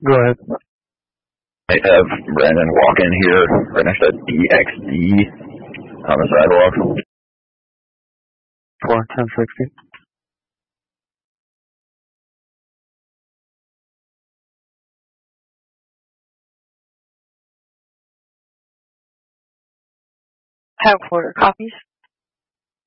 Go ahead. I have Brandon walk in here right next to DXD on the sidewalk. 41060. Have 4 copies.